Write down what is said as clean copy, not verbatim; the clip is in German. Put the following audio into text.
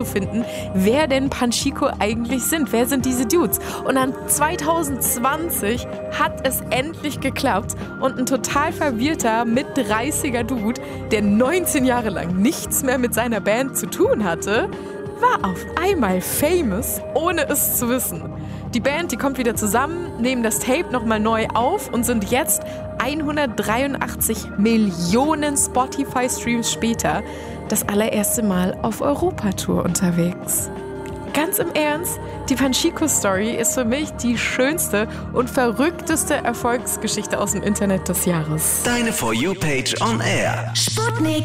herauszufinden, wer denn Panchiko eigentlich sind. Wer sind diese Dudes? Und dann 2020 hat es endlich geklappt und ein total verwirrter, mit-30er Dude, der 19 Jahre lang nichts mehr mit seiner Band zu tun hatte, war auf einmal famous, ohne es zu wissen. Die Band, die kommt wieder zusammen, nehmen das Tape nochmal neu auf und sind jetzt 183 Millionen Spotify-Streams später das allererste Mal auf Europatour unterwegs. Ganz im Ernst, die Panchiko-Story ist für mich die schönste und verrückteste Erfolgsgeschichte aus dem Internet des Jahres. Deine For You-Page on Air. Sputnik